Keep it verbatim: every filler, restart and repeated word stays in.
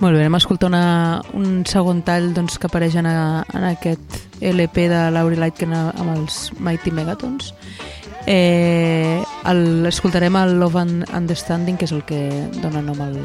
Molt bé, anem a escoltar una, un segon tall doncs, que apareix en, a, en aquest L P de Laurie Lightken amb els Mighty Megatons. Eh, el, escoltarem el Love and Understanding, que és el que dona nom al,